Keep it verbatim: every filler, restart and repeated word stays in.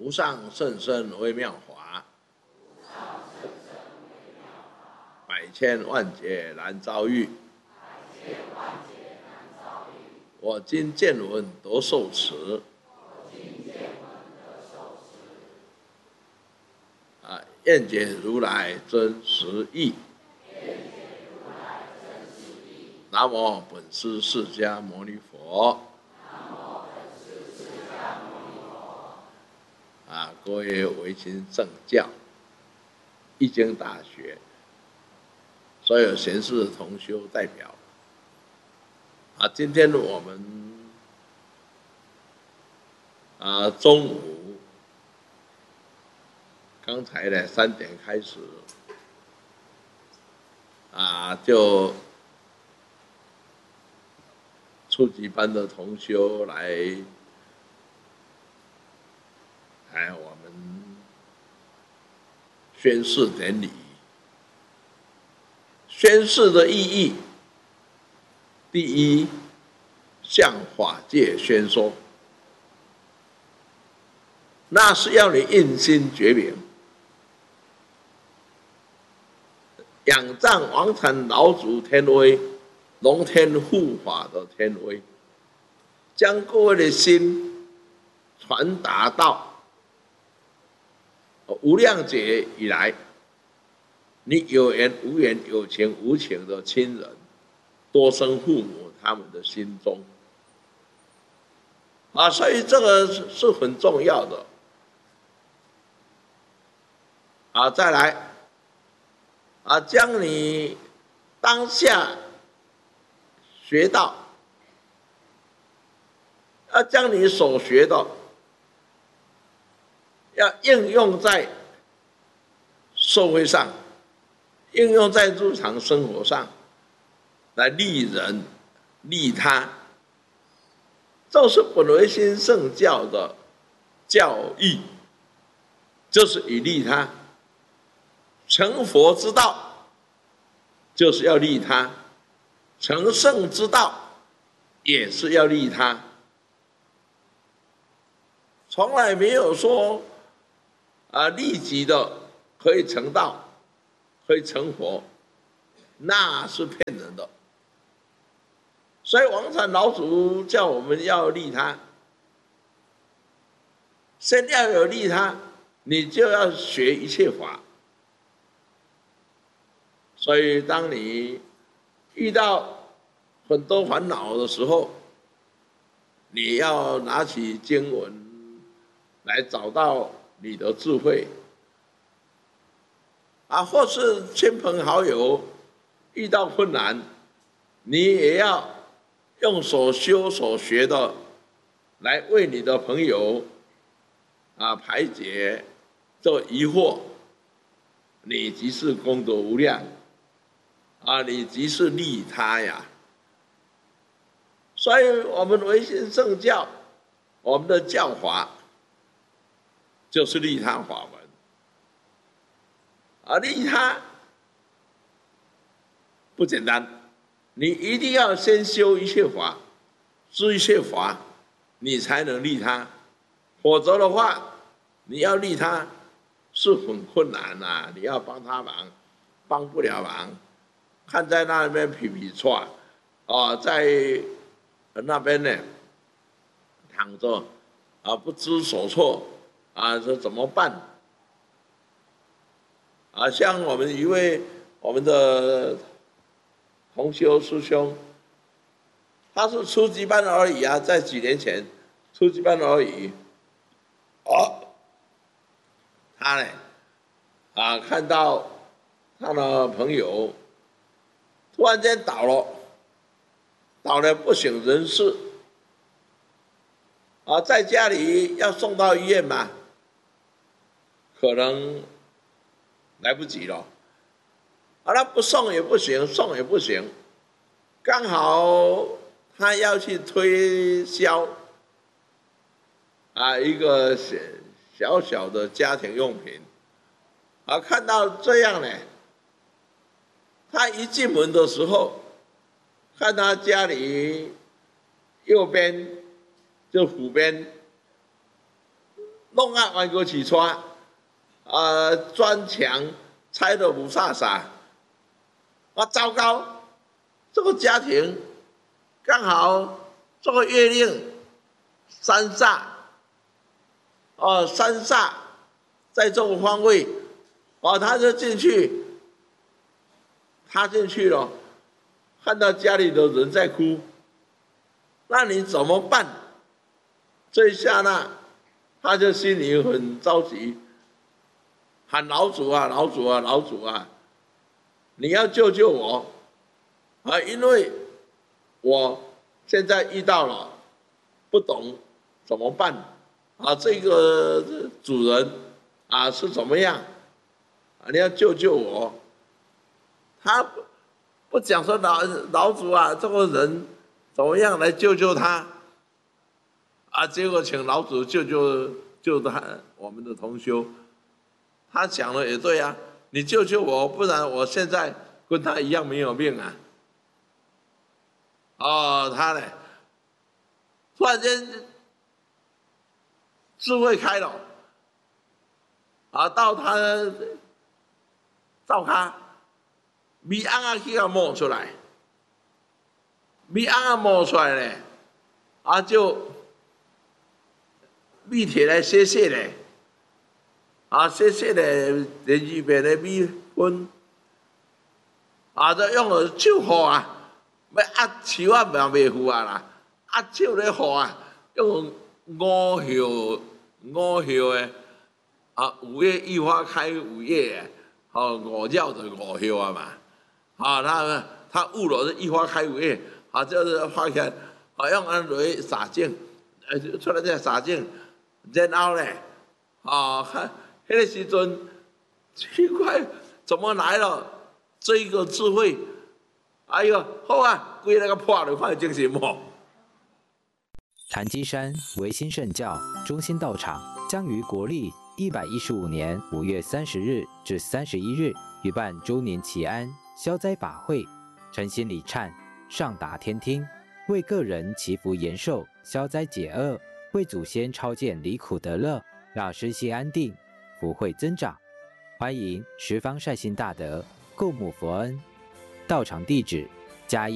无上甚深微妙法，百千万劫难遭遇。我今见闻得受持，啊，愿解如来真实义。南无本师释迦牟尼佛。啊，各位维新正教、易经大学所有贤士同修代表，啊，今天我们啊中午刚才呢三点开始，啊就初级班的同修来。哎，我们宣誓典礼，宣誓的意义，第一，向法界宣说，那是要你印心觉明，仰仗王禅老祖天威，龙天护法的天威，将各位的心传达到无量劫以来，你有缘无缘、有情无情的亲人、多生父母他们的心中，啊，所以这个是很重要的。啊，再来，啊，将你当下学到，要将你所学的。要应用在社会上，应用在日常生活上，来利人利他，这是本维新圣教的教义，就是以利他。成佛之道就是要利他，成圣之道也是要利他，从来没有说啊，立即的可以成道，可以成佛，那是骗人的。所以王禅老祖叫我们要利他，先要有利他，你就要学一切法。所以当你遇到很多烦恼的时候，你要拿起经文来找到你的智慧，啊，或是亲朋好友遇到困难，你也要用所修所学的来为你的朋友啊排解这疑惑，你即是功德无量，啊，你即是利他呀。所以我们维新圣教，我们的教法就是利他法门，啊，利他不简单，你一定要先修一切法，知一切法，你才能利他，否则的话，你要利他是很困难呐、啊。你要帮他忙，帮不了忙，看在那边皮皮串，啊，在那边呢躺着，啊，不知所措。啊，这怎么办？啊，像我们一位我们的同修师兄，他是初级班而已啊，在几年前初级班而已。哦，他呢，啊，看到他的朋友突然间倒了，倒了不省人事，啊，在家里要送到医院嘛。可能来不及了，啊，那不送也不行，送也不行，刚好他要去推销啊一个小小的家庭用品，啊，看到这样呢，他一进门的时候，看他家里右边就虎边弄啊弯过起穿，呃，砖墙拆得不飒飒，啊，糟糕，这个家庭刚好这个月令三煞，哦，三煞在这个方位，哦，他就进去，他进去了，看到家里的人在哭，那你怎么办？这一下呢，他就心里很着急，喊老祖啊，老祖啊，老祖啊，你要救救我啊！因为我现在遇到了，不懂怎么办啊？这个主人啊是怎么样啊？你要救救我！他不不讲说老老祖啊，这个人怎么样来救救他啊？结果请老祖救救救他我们的同修，他讲的也对啊，你救救我，不然我现在跟他一样没有命啊！哦，他呢，突然间智慧开了，啊，到他照他米安啊去啊摸出来，米安啊摸出来咧，啊就米铁来谢谢咧，啊谢谢咧，连预备的米粉，啊就用了酒火啊。要压树啊，嘛袂赴啊啦！压树咧雨啊，用五叶五叶诶，啊，五叶一花开五叶诶，好五绕的五叶啊嘛，好，他他误了是一花开五叶，好就是发起来，好用安来洒净，呃出来再洒净，然后咧，啊，看那个时阵奇怪，怎么来了这个智慧？哎呦，好啊，规那个破了，看精神无？ 潭基山维新圣教中心道场将于国历一百一十五年五月三十日至三十一日举办周年祈安消灾法会，诚心礼忏，上达天听，为个人祈福延寿、消灾解厄，为祖先超荐离苦得乐，让身心安定，福慧增长。欢迎十方善心大德共沐佛恩。道场地址：嘉义